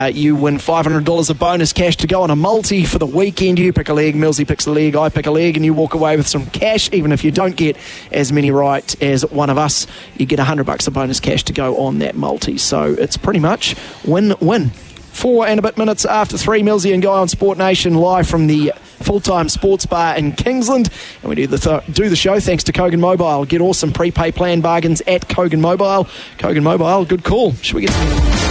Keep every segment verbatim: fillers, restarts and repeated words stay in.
Uh, you win five hundred dollars of bonus cash to go on a multi for the weekend. You pick a leg, Millsy picks a leg, I pick a leg, and you walk away with some cash. Even if you don't get as many right as one of us, you get one hundred bucks of bonus cash to go on that multi. So it's pretty much win-win. Four and a bit minutes after three, Millsy and Guy on Sport Nation, live from the full-time sports bar in Kingsland. And we do the, th- do the show thanks to Kogan Mobile. Get awesome prepay plan bargains at Kogan Mobile. Kogan Mobile, good call. Should we get some...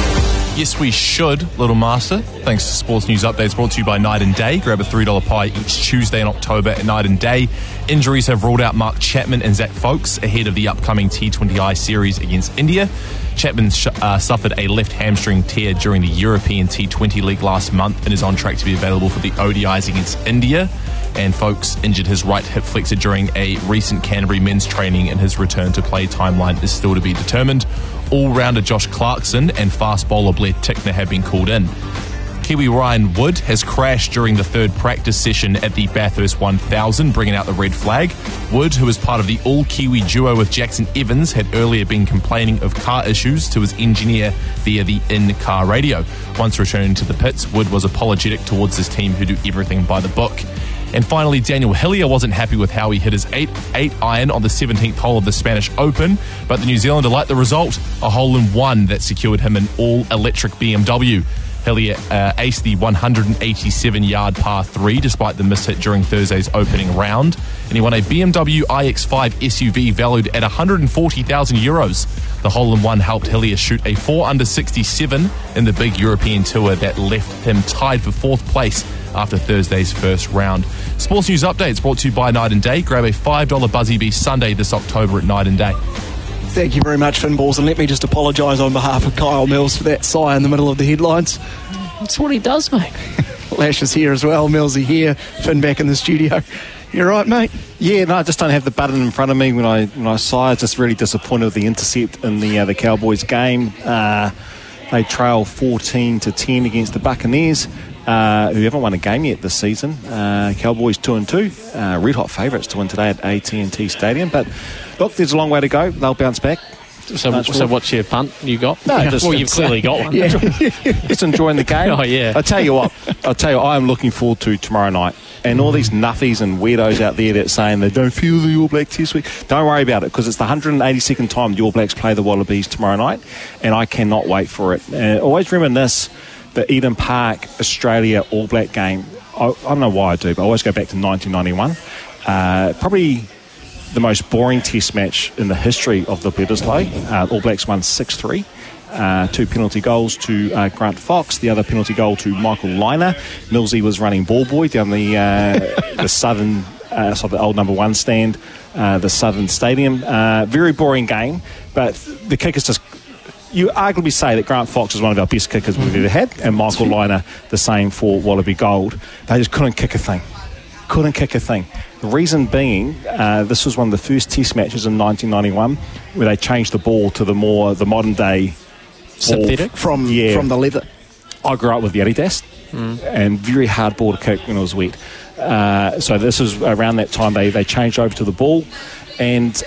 Yes, we should, Little Master. Thanks to Sports News Updates brought to you by Night and Day. Grab a three dollar pie each Tuesday in October at Night and Day. Injuries have ruled out Mark Chapman and Zach Folkes ahead of the upcoming T twenty I series against India. Chapman sh- uh, suffered a left hamstring tear during the European T twenty League last month and is on track to be available for the O D Is against India. And Folkes injured his right hip flexor during a recent Canterbury men's training, and his return to play timeline is still to be determined. All-rounder Josh Clarkson and fast bowler Blair Tickner have been called in. Kiwi Ryan Wood has crashed during the third practice session at the Bathurst one thousand, bringing out the red flag. Wood, who is part of the all-Kiwi duo with Jackson Evans, had earlier been complaining of car issues to his engineer via the in-car radio. Once returning to the pits, Wood was apologetic towards his team, who do everything by the book. And finally, Daniel Hillier wasn't happy with how he hit his eight eight iron on the seventeenth hole of the Spanish Open, but the New Zealander liked the result, a hole-in-one that secured him an all-electric B M W. Hillier uh, aced the one hundred eighty-seven yard par three despite the mishit during Thursday's opening round, and he won a B M W i X five S U V valued at one hundred forty thousand euros. The hole-in-one helped Hillier shoot a four under sixty-seven in the big European tour that left him tied for fourth place after Thursday's first round. Sports News Updates brought to you by Night and Day. Grab a five dollar Buzzy Bee Sunday this October at Night and Day. Thank you very much, Finn Balls, and let me just apologise on behalf of Kyle Mills for that sigh in the middle of the headlines. That's what he does, mate. Lash is here as well, Millsy here, Finn back in the studio. You right, mate? Yeah, no, I just don't have the button in front of me when I when I sigh. I was just really disappointed with the intercept in the uh, the Cowboys game. Uh, they trail fourteen to ten against the Buccaneers, uh, who haven't won a game yet this season. Uh, Cowboys two and two, uh, red hot favourites to win today at A T and T Stadium. But look, there's a long way to go. They'll bounce back. So, so what's your punt you got? No, just, well, you've clearly got one. Yeah. Just enjoying the game. Oh, yeah. I'll tell you what, I'll tell you what, I am looking forward to tomorrow night. And all these nuffies and weirdos out there that saying they don't feel the All Black Test week, don't worry about it, because it's the one hundred eighty-second time the All Blacks play the Wallabies tomorrow night, and I cannot wait for it. Uh, always reminisce the Eden Park Australia All Black game. I, I don't know why I do, but I always go back to nineteen ninety-one. Uh, probably the most boring test match in the history of the Bledisloe. Uh, All Blacks won six three. Uh, two penalty goals to uh, Grant Fox, the other penalty goal to Michael Liner. Millsy was running ball boy down the uh, the southern, uh, so the old number one stand, uh, the Southern Stadium. Uh, very boring game, but the kickers just. You arguably say that Grant Fox is one of our best kickers we've ever had, and Michael Liner the same for Wallaby Gold. They just couldn't kick a thing. Couldn't kick a thing. The reason being, uh, this was one of the first test matches in nineteen ninety-one where they changed the ball to the more the modern day synthetic from yeah. from the leather. I grew up with the Adidas, mm. and very hard ball to kick when it was wet. Uh, so this was around that time they, they changed over to the ball, and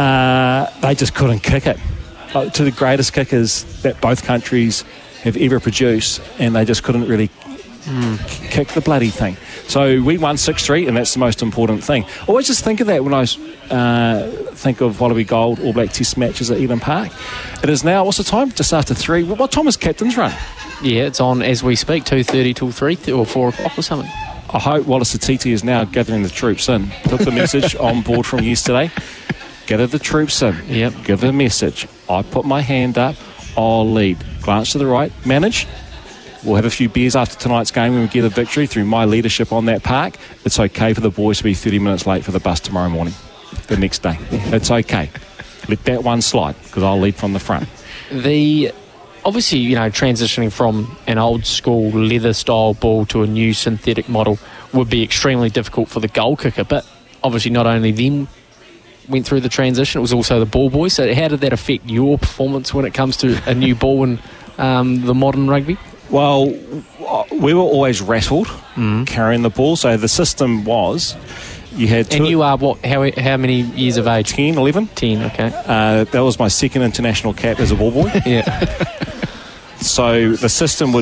uh, they just couldn't kick it. Uh, to the greatest kickers that both countries have ever produced, and they just couldn't really mm. kick the bloody thing. So we won six three, and that's the most important thing. I always just think of that when I uh, think of Wallaby Gold All Black Test matches at Eden Park. It is now, what's the time? Just after three. What time is Captain's Run? Yeah, it's on as we speak, two thirty till three or four o'clock or something. I hope Wallace Atiti is now gathering the troops in. Took the message on board from yesterday. Gather the troops in. Yep. Give a message. I put my hand up. I'll lead. Glance to the right. Manage. We'll have a few beers after tonight's game when we get a victory through my leadership on that park. It's okay for the boys to be thirty minutes late for the bus tomorrow morning, the next day. It's okay. Let that one slide, because I'll lead from the front. The obviously, you know, transitioning from an old school leather style ball to a new synthetic model would be extremely difficult for the goal kicker. But obviously, not only them went through the transition, it was also the ball boys. So how did that affect your performance when it comes to a new ball and um, the modern rugby? Well, we were always rattled mm. carrying the ball. So the system was you had two. And you are what? How how many years of age? ten, eleven. ten, okay. Uh, that was my second international cap as a ball boy. Yeah. So the system would